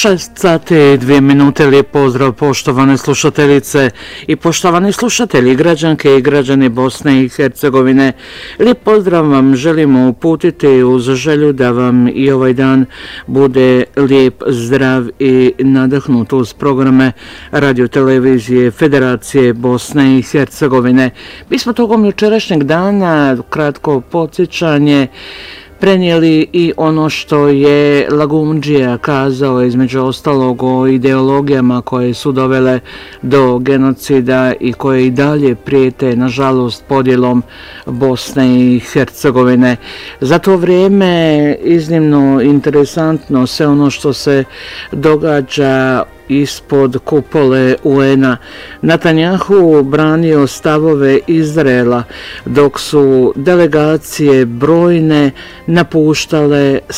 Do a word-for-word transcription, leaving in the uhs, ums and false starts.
šest sati i dvije minute, lijep pozdrav poštovane slušateljice i poštovani slušatelji, građanke i građani Bosne i Hercegovine. Lijep pozdrav vam želimo uputiti uz želju da vam i ovaj dan bude lijep, zdrav i nadahnut uz programe radiotelevizije Federacije Bosne i Hercegovine. Mi smo tokom jučerašnjeg dana, kratko podsjećanje, prenijeli i ono što je Lagumdžija kazao između ostalog o ideologijama koje su dovele do genocida i koje i dalje prijete, nažalost, podjelom Bosne i Hercegovine. Za to vrijeme iznimno interesantno sve ono što se događa ispod kupole U N-a. Netanjahu branio stavove Izraela dok su delegacije brojne napuštale